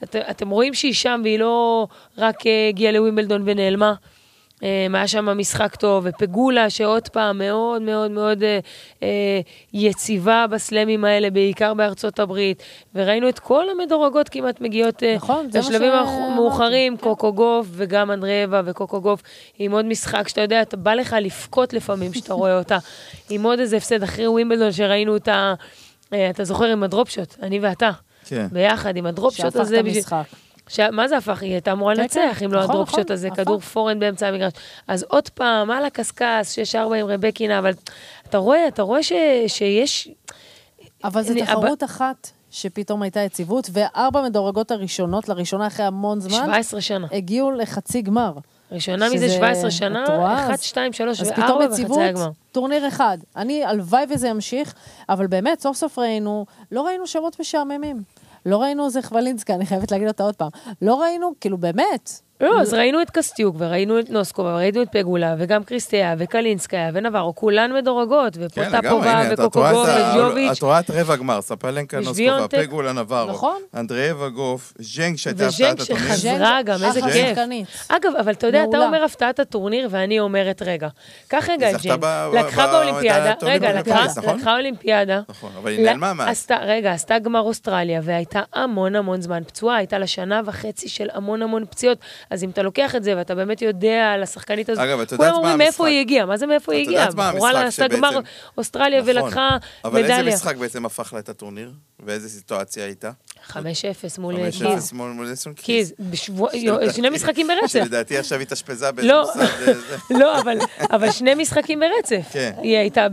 אתם רואים שהיא שם, והיא לא רק הגיעה לווימבלדון ונעלמה. היה שם משחק טוב, ופגולה שעוד פעם מאוד מאוד מאוד יציבה בסלמים האלה, בעיקר בארצות הברית, וראינו את כל המדורגות כמעט מגיעות לשלבים המאוחרים, קוקו גוף וגם אנדריאבה וקוקו גוף, עם עוד משחק שאתה יודע, אתה בא לך לפקות לפעמים שאתה רואה אותה, עם עוד איזה הפסד אחרי ווימבלדון שראינו אותה, אתה זוכר עם הדרופשוט, אני ואתה, ביחד עם הדרופשוט הזה. שהפך את המשחק. מה זה הפך? היא הייתה אמורה לנצח, אם לא הדרופשוט הזה, כדור פורן באמצע המגרש. אז עוד פעם, על הקסקס, 6-4 עם רבקינה, אבל אתה רואה שיש... אבל זו תחרות אחת שפתאום הייתה יציבות, וארבע מדורגות הראשונות, לראשונה אחרי המון זמן, 17 שנה. הגיעו לחצי גמר. ראשונה מזה 17 שנה, 1, 2, 3 ו-4 בחצי הגמר. טורניר אחד. אני הלוואי וזה ימשיך, אבל באמת, סוף סוף לא ראינו שמות משעממים. לא ראינו זה חבלינסקה, אני חייבת להגיד אותה עוד פעם. לא ראינו, כאילו באמת. לא, אז ראינו את קסטיוק, וראינו את נוסקובה, וראינו את פגולה, וגם קריסטיה, וקלינסקיה, ונברו, כולן מדורגות, ופוטפובה, וקוקוגוב, וג'וביץ'. את רואה את רבע גמר, ספלנקה, נוסקובה, פגולה, נברו, אנדריאבה גוף, ז'נג שהייתה הפתעת הטורניר. וז'נג שחזרה גם, איזה כיף. אגב, אבל אתה יודע, אתה אומר הפתעת הטורניר, ואני אומרת, רגע, כך רגע את ז'נג, לקחה באולימפיאדה, רגע, לקחה אולימפיאדה, אבל היא נעלמה מאז. רגע, עשתה גמר אוסטרליה, והייתה המון זמן פצועה, הייתה לה שנה וחצי של המון פציעות. אז אם אתה לוקח את זה, ואתה באמת יודע על השחקנית הזאת, כולם אומרים מאיפה היא הגיעה, מה זה מאיפה היא הגיעה? בחורה לה עשתה גמר אוסטרליה ולקחה מדליה. אבל איזה משחק בעצם הפך לה את הטורניר? ואיזה סיטואציה הייתה? 5-0 מול קיז. 5-0 מול קיז, שני משחקים ברצף. שלדעתי עכשיו היא תשפזה באיזה מוסד. לא, אבל שני משחקים ברצף. היא הייתה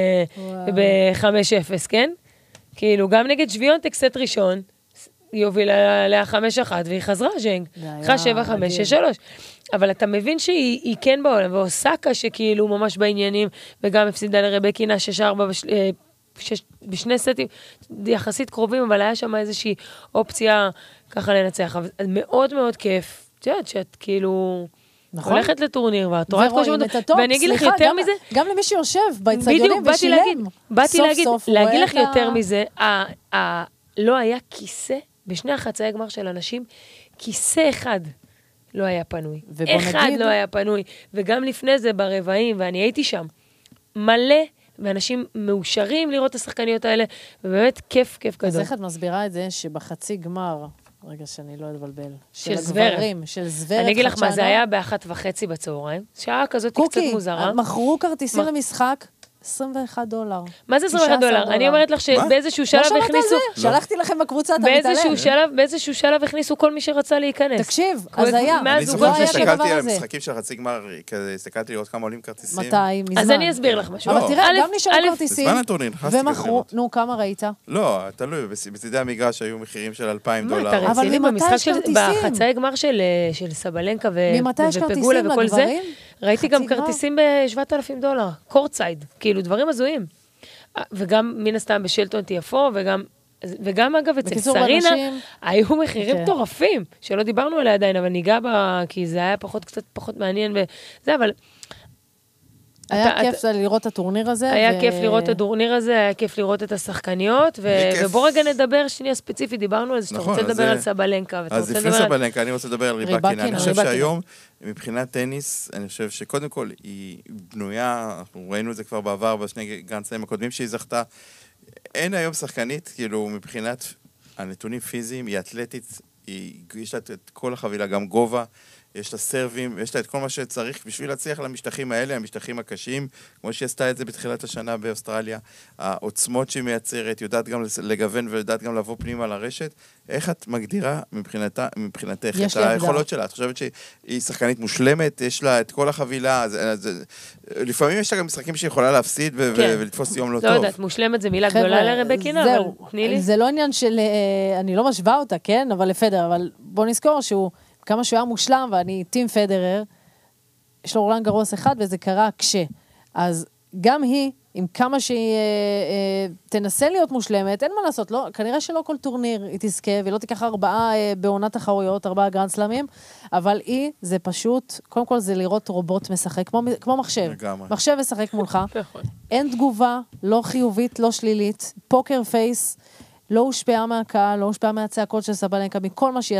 ב-5-0, כן? כאילו, גם נגד שוויונטק סט ראשון, היא הובילה לה 5-1, והיא חזרה ז'נג. אחרי 7-5, 6-3. אבל אתה מבין שהיא כן בעולם, ואוסקה שכאילו ממש בעניינים, וגם הפסידה לרבקינה 6-4 בשני סטים, יחסית קרובים, אבל היה שם איזושהי אופציה ככה לנצח. אבל מאוד מאוד כיף. את יודעת שאת כאילו... הולכת לטורניר, ואת רואה את כל שבוע, ואני אגיד לך יותר מזה... גם למי שיושב באצטדיונים ושילם. באתי להגיד לך יותר מזה, לא היה כיסא, בשני החצאי הגמר של אנשים, כיסא אחד לא היה פנוי. אחד לא היה פנוי. וגם לפני זה ברבעים, ואני הייתי שם, מלא, ואנשים מאושרים לראות את השחקניות האלה, ובאמת כיף גדול. אז איך את מסבירה את זה שבחצי גמר, רגע שאני לא אתבלבל, של הגברים, של זוורת, אני אגיד לך מה, זה היה ב1:30 בצהריים, שעה כזאת קצת מוזרה. מכרו כרטיסים למשחק, $21. מה זה $21? אני אומרת לך שבאיזשהו שלב הכניסו... שלחתי לכם בקבוצה, אתה מתעלם. באיזשהו שלב הכניסו כל מי שרצה להיכנס. תקשיב, אז היה. אני זוכר שהסתכלתי על המשחקים של חצי גמר, הסתכלתי לראות כמה עולים כרטיסים. מתי? מזמן. אז אני אסביר לך משהו. אבל תראה, גם נשארו כרטיסים. בזמן הטורניר, נכנסתי כזה. ומכרו, נו, כמה ראית? לא, תלוי, בצדי המגרש היו מחירים של $2,000. אתה רציני במשחק בחצאי גמר של סבלנקה ופגולה וכל זה? ראיתי גם כרטיסים ב$7,000, קורטסייד, כאילו דברים הזויים. וגם מן הסתם בשלטון תיפו, וגם אגב אצל סרינה, היו מחירים טורפים, שלא דיברנו עליה עדיין, אבל ניגע בה, כי זה היה קצת פחות מעניין, וזה, אבל... היה כיף לראות את הטורניר הזה. היה כיף לראות את הטורניר הזה, היה כיף לראות את השחקניות, ובוא רגע נדבר שנייה ספציפית, דיברנו על זה, שאתה רוצה לדבר על סבלנקה. אז לפני סבלנקה, אני רוצה לדבר על ריבקינה. אני חושב שהיום, מבחינת טניס, אני חושב שקודם כל היא בנויה, אנחנו ראינו את זה כבר בעבר, בשני גרנדסלאמים הקודמים שהיא זכתה, אין היום שחקנית, כאילו מבחינת הנתונים פיזיים, היא אתלטית, יש לה את כל החבילה, גם גובה, יש לה סרבים, יש לה את כל מה שצריך בשביל להצליח למשטחים האלה, המשטחים הקשים, כמו שהיא עשתה את זה בתחילת השנה באוסטרליה, העוצמות שהיא מייצרת, יודעת גם לגוון ויודעת גם לבוא פנימה לרשת. איך את מגדירה מבחינתך את היכולות שלה? את חושבת שהיא שחקנית מושלמת, יש לה את כל החבילה, לפעמים יש לה גם משחקים שהיא יכולה להפסיד ולתפוס יום לא טוב. לא יודעת, מושלמת זה מילה גדולה לרבקינה, אבל תני לי. זה לא עניין של, אני לא משווה אותה, כן? אבל לפדר, אבל בוא נזכור שהוא כמה שהוא היה מושלם, ואני טים פדרר, יש לו רולנד גרוס אחד, וזה קרה אז גם היא, עם כמה שהיא תנסה להיות מושלמת, אין מה לעשות, לא, כנראה שלא כל טורניר היא תזכה, ולא תיקח 4 בעונת תחרויות, 4 גרנדסלמים, אבל זה פשוט, קודם כל זה לראות רובוט משחק, כמו מחשב. מחשב משחק מולך, אין תגובה, לא חיובית, לא שלילית, פוקר פייס, לא הושפעה מהקהל, לא הושפעה מהצעקות של סבלנקה, מכל מה שהיא